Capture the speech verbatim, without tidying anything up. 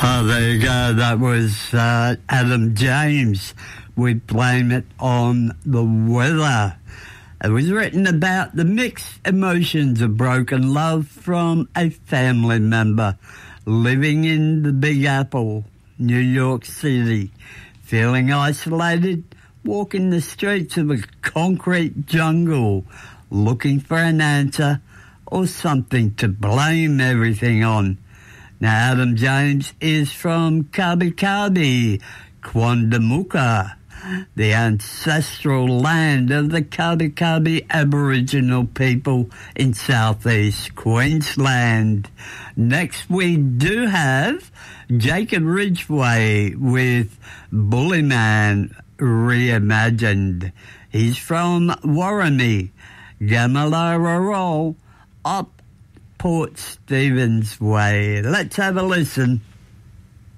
Oh, there you go. That was uh, Adam James. We blame it on the weather. It was written about the mixed emotions of broken love from a family member living in the Big Apple, New York City, feeling isolated, walking the streets of a concrete jungle, looking for an answer or something to blame everything on. Now, Adam James is from Kabi Kabi, Quandamuka, the ancestral land of the Kabi Kabi Aboriginal people in southeast Queensland. Next, we do have Jacob Ridgway with Bullyman Reimagined. He's from Warramie, Gamalararol, up Port Stephens Way. Let's have a listen.